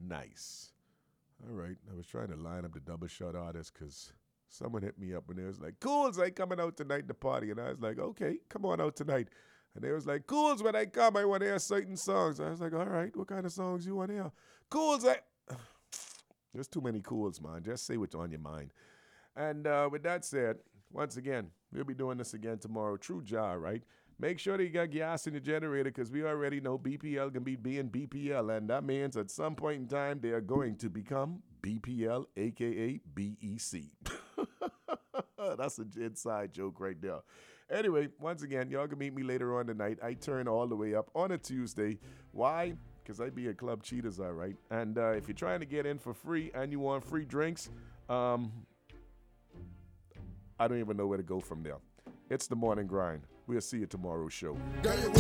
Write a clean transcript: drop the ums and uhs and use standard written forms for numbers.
Nice. All right. I was trying to line up the double shot artists because someone hit me up and they was like, Cool's like coming out tonight to party. And I was like, okay, come on out tonight. And they was like, Cool's, when I come, I want to hear certain songs. I was like, all right, what kind of songs you want to hear? Cool's like, there's too many Cools, man. Just say what's on your mind. And with that said, once again, we'll be doing this again tomorrow. True jar, right? Make sure that you got gas in the generator because we already know BPL can be being BPL. And that means at some point in time, they are going to become BPL, a.k.a. BEC. That's an inside joke right there. Anyway, once again, y'all can meet me later on tonight. I turn all the way up on a Tuesday. Why? Because I be at Club Cheetahs, all right? And if you're trying to get in for free and you want free drinks, I don't even know where to go from there. It's the morning grind. We'll see you tomorrow's show.